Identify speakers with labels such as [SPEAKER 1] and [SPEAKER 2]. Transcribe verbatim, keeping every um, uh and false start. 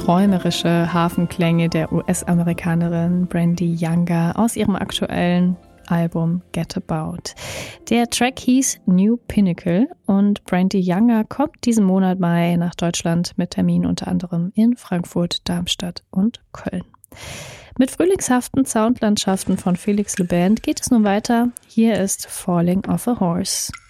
[SPEAKER 1] träumerische Hafenklänge der U S-Amerikanerin Brandy Younger aus ihrem aktuellen Album Get About. Der Track hieß New Pinnacle und Brandy Younger kommt diesen Monat Mai nach Deutschland mit Terminen unter anderem in Frankfurt, Darmstadt und Köln. Mit frühlingshaften Soundlandschaften von Felix Le Band geht es nun weiter. Hier ist Falling Off a Horse.